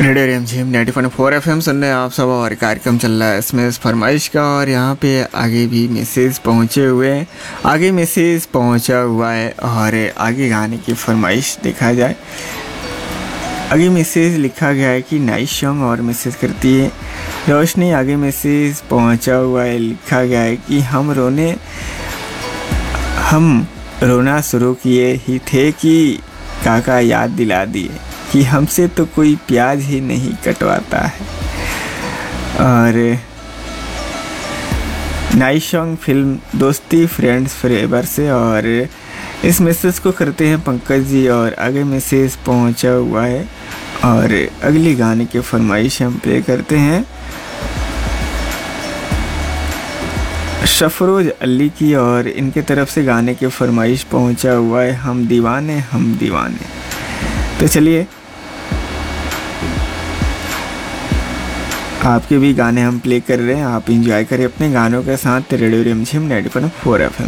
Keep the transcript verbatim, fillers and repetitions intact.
Radio रिमझिम ninety point four F M सुन रहे हैं आप सब। और कार्यक्रम चल रहा है इसमें इस फरमाइश का। और यहाँ पे आगे भी मैसेज पहुँचे हुए हैं, आगे मैसेज पहुँचा हुआ है और आगे गाने की फरमाइश देखा जाए। आगे मैसेज लिखा गया है कि नाइस सॉन्ग और मैसेज करती है रोशनी। आगे मैसेज पहुँचा हुआ है, लिखा गया है कि हम रोने हम रोना शुरू किए ही थे कि काका याद दिला दिए कि हमसे तो कोई प्याज ही नहीं कटवाता है। और नाइस सॉन्ग फिल्म दोस्ती फ्रेंड्स फॉरएवर से। और इस मैसेज को करते हैं पंकज जी और आगे मैसेज पहुंचा हुआ है। और अगली गाने की फरमाइश हम प्ले करते हैं शफरोज अली की। और इनके तरफ से गाने की फरमाइश पहुंचा हुआ है हम दीवाने हम दीवाने। तो चलिए आपके भी गाने हम प्ले कर रहे हैं, आप एंजॉय करें अपने गानों के साथ। रेडियो रिमझिम ninety point four F M.